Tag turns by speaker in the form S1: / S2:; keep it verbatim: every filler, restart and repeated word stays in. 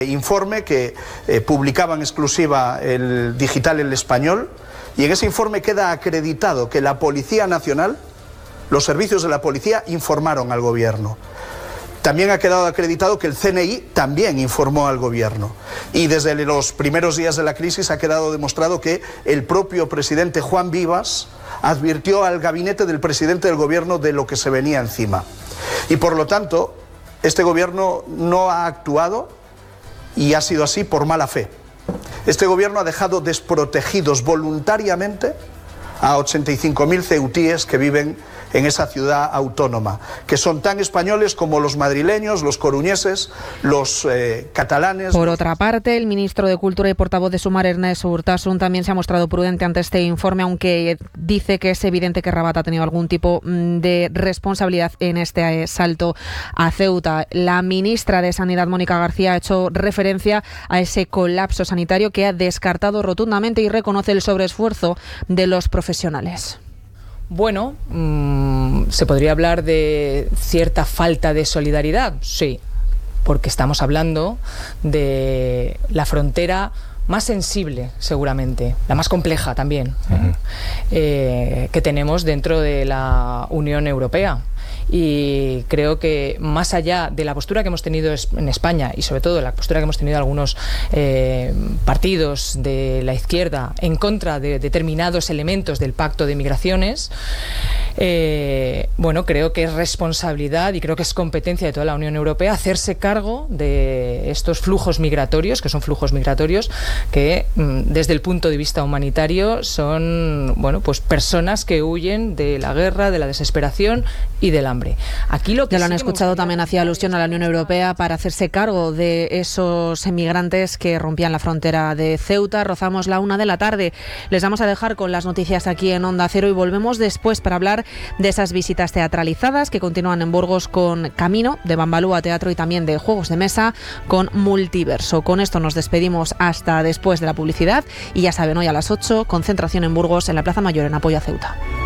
S1: Informe que eh, publicaba en exclusiva el digital El Español, y en ese informe queda acreditado que la Policía Nacional, los servicios de la policía, informaron al gobierno. También ha quedado acreditado que el C N I también informó al gobierno. Y desde los primeros días de la crisis ha quedado demostrado que el propio presidente Juan Vivas advirtió al gabinete del presidente del gobierno de lo que se venía encima. Y por lo tanto, este gobierno no ha actuado, y ha sido así por mala fe. Este gobierno ha dejado desprotegidos voluntariamente a ochenta y cinco mil ceutíes que viven en esa ciudad autónoma, que son tan españoles como los madrileños, los coruñeses, los eh, catalanes.
S2: Por otra parte, el ministro de Cultura y portavoz de Sumar, Ernest Urtasun, también se ha mostrado prudente ante este informe, aunque dice que es evidente que Rabat ha tenido algún tipo de responsabilidad en este salto a Ceuta. La ministra de Sanidad, Mónica García, ha hecho referencia a ese colapso sanitario que ha descartado rotundamente y reconoce el sobreesfuerzo de los profesionales.
S3: Bueno, mmm, ¿se podría hablar de cierta falta de solidaridad? Sí, porque estamos hablando de la frontera más sensible, seguramente, la más compleja también, uh-huh. eh, que tenemos dentro de la Unión Europea. Y creo que más allá de la postura que hemos tenido en España y sobre todo de la postura que hemos tenido algunos eh, partidos de la izquierda en contra de determinados elementos del Pacto de Migraciones, eh, bueno, creo que es responsabilidad y creo que es competencia de toda la Unión Europea hacerse cargo de estos flujos migratorios, que son flujos migratorios que desde el punto de vista humanitario son, bueno, pues personas que huyen de la guerra, de la desesperación y del hambre. Aquí lo que
S2: ya lo han
S3: sí
S2: escuchado, también hacía alusión a la Unión Europea para hacerse cargo de esos emigrantes que rompían la frontera de Ceuta. Rozamos la una de la tarde. Les vamos a dejar con las noticias aquí en Onda Cero y volvemos después para hablar de esas visitas teatralizadas que continúan en Burgos con Camino, de Bambalú a Teatro, y también de Juegos de Mesa con Multiverso. Con esto nos despedimos hasta después de la publicidad y ya saben, hoy a las ocho, concentración en Burgos, en la Plaza Mayor, en apoyo a Ceuta.